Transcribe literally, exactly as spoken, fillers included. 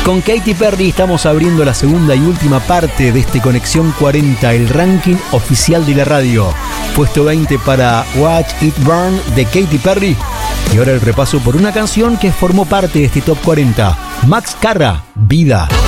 Con Katy Perry estamos abriendo la segunda y última parte de este Conexión cuarenta, el ranking oficial de la radio. Puesto veinte para Watch It Burn de Katy Perry. Y ahora el repaso por una canción que formó parte de este top cuarenta. Max Carra, Vida.